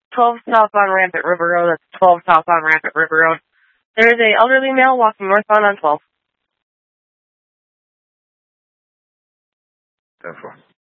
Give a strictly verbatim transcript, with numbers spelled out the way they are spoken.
twelve south on Rampant River Road. That's twelve south on Rampant River Road. There is a elderly male walking northbound on twelve. ten four.